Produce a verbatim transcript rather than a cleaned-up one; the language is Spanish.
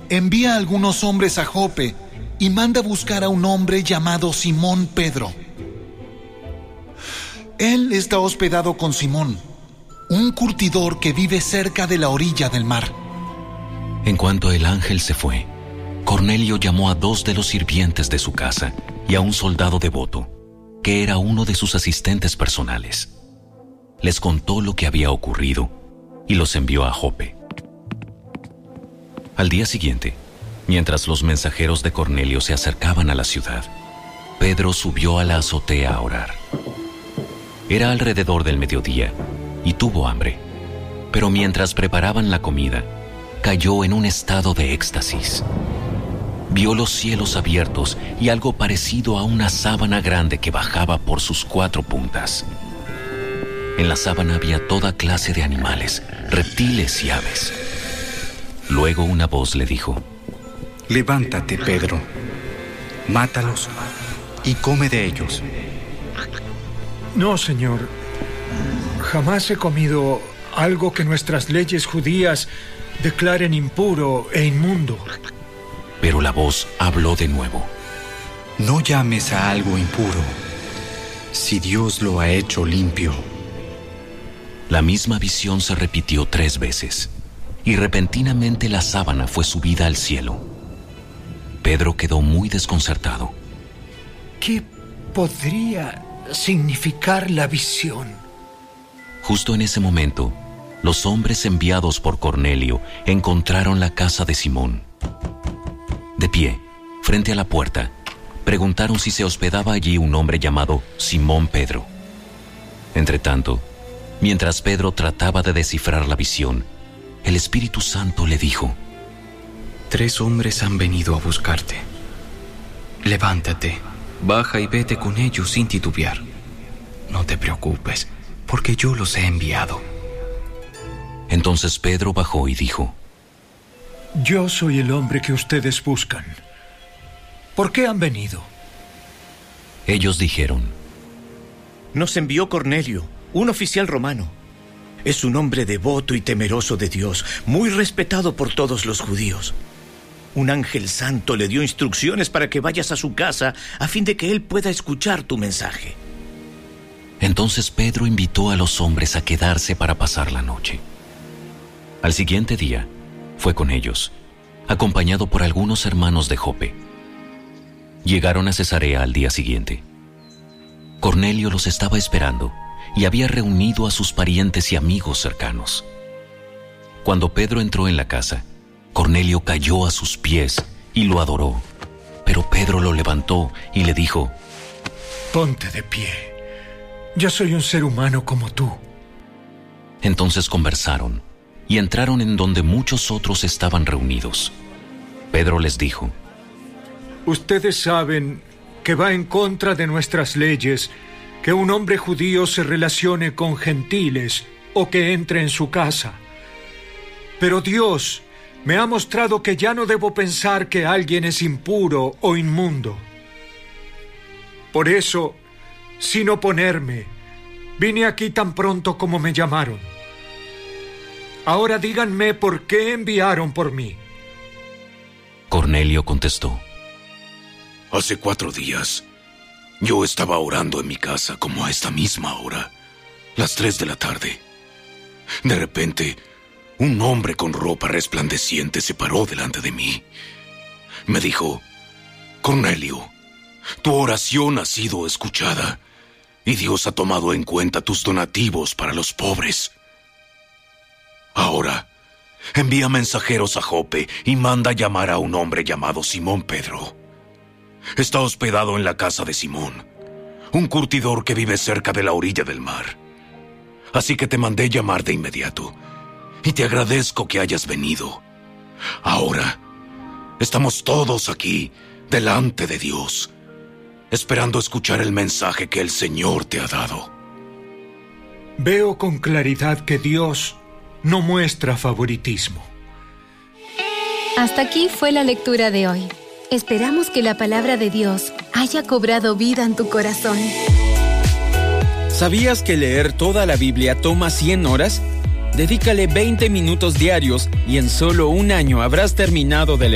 envía a algunos hombres a Jope y manda buscar a un hombre llamado Simón Pedro. Él está hospedado con Simón, un curtidor que vive cerca de la orilla del mar. En cuanto el ángel se fue, Cornelio llamó a dos de los sirvientes de su casa y a un soldado devoto, que era uno de sus asistentes personales. Les contó lo que había ocurrido y los envió a Jope. Al día siguiente, mientras los mensajeros de Cornelio se acercaban a la ciudad, Pedro subió a la azotea a orar. Era alrededor del mediodía y tuvo hambre, pero mientras preparaban la comida, cayó en un estado de éxtasis. Vio los cielos abiertos y algo parecido a una sábana grande que bajaba por sus cuatro puntas. En la sábana había toda clase de animales, reptiles y aves. Luego una voz le dijo: Levántate, Pedro, mátalos y come de ellos. No, Señor, jamás he comido algo que nuestras leyes judías declaren impuro e inmundo. Pero la voz habló de nuevo: No llames a algo impuro, si Dios lo ha hecho limpio. La misma visión se repitió tres veces, y repentinamente la sábana fue subida al cielo. Pedro quedó muy desconcertado. ¿Qué podría significar la visión? Justo en ese momento, los hombres enviados por Cornelio encontraron la casa de Simón. De pie, frente a la puerta, preguntaron si se hospedaba allí un hombre llamado Simón Pedro. Entretanto, mientras Pedro trataba de descifrar la visión, el Espíritu Santo le dijo: Tres hombres han venido a buscarte. Levántate, baja y vete con ellos sin titubear. No te preocupes, porque yo los he enviado. Entonces Pedro bajó y dijo: Yo soy el hombre que ustedes buscan. ¿Por qué han venido? Ellos dijeron: Nos envió Cornelio, un oficial romano. Es un hombre devoto y temeroso de Dios, muy respetado por todos los judíos. Un ángel santo le dio instrucciones para que vayas a su casa a fin de que él pueda escuchar tu mensaje. Entonces Pedro invitó a los hombres a quedarse para pasar la noche. Al siguiente día, fue con ellos, acompañado por algunos hermanos de Jope. Llegaron a Cesarea al día siguiente. Cornelio los estaba esperando y había reunido a sus parientes y amigos cercanos. Cuando Pedro entró en la casa, Cornelio cayó a sus pies y lo adoró. Pero Pedro lo levantó y le dijo: Ponte de pie. Yo soy un ser humano como tú. Entonces conversaron y entraron en donde muchos otros estaban reunidos. Pedro les dijo: Ustedes saben que va en contra de nuestras leyes que un hombre judío se relacione con gentiles o que entre en su casa. Pero Dios me ha mostrado que ya no debo pensar que alguien es impuro o inmundo. Por eso, sin oponerme, vine aquí tan pronto como me llamaron. Ahora díganme por qué enviaron por mí. Cornelio contestó: Hace cuatro días, yo estaba orando en mi casa como a esta misma hora, las tres de la tarde. De repente, un hombre con ropa resplandeciente se paró delante de mí. Me dijo: Cornelio, tu oración ha sido escuchada y Dios ha tomado en cuenta tus donativos para los pobres. Ahora, envía mensajeros a Jope y manda llamar a un hombre llamado Simón Pedro. Está hospedado en la casa de Simón, un curtidor que vive cerca de la orilla del mar. Así que te mandé llamar de inmediato, y te agradezco que hayas venido. Ahora, estamos todos aquí, delante de Dios, esperando escuchar el mensaje que el Señor te ha dado. Veo con claridad que Dios no muestra favoritismo. Hasta aquí fue la lectura de hoy. Esperamos que la palabra de Dios haya cobrado vida en tu corazón. ¿Sabías que leer toda la Biblia toma cien horas? Dedícale veinte minutos diarios y en solo un año habrás terminado de leer.